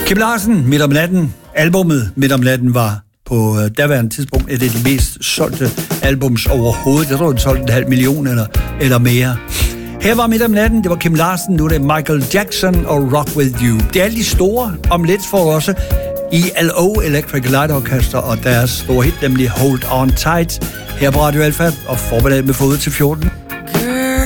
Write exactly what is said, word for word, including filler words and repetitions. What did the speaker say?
Kim Larsen, Midt om natten. Albummet Midt om natten var på øh, daværende tidspunkt et af de mest solgte albums overhovedet. Jeg tror, den solgte en halv million eller, eller mere. Her var Midt om natten, det var Kim Larsen, nu er det Michael Jackson og Rock With You. Det er alle de store, om lidt for også I L O, Electric Light Orchestra, og deres store hit, nemlig Hold On Tight. Her på Radio Alpha, og forberedt med fået til fjorten.